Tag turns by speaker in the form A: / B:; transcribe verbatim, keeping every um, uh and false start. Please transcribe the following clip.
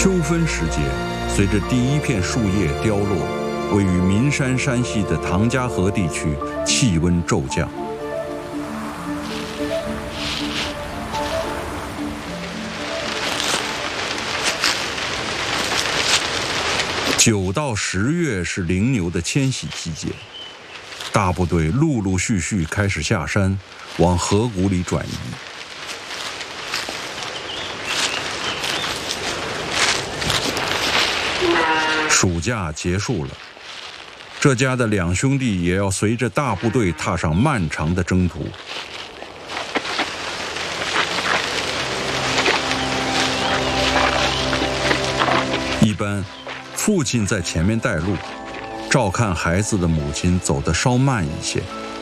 A: 秋分时节，随着第一片树叶凋落，位于岷山山系的唐家河地区气温骤降。九到十月是羚牛的迁徙季节，大部队陆陆续续开始下山，往河谷里转移。暑假结束了，这家的两兄弟也要随着大部队踏上漫长的征途。一般，父亲在前面带路，照看孩子的母亲走得稍慢一些。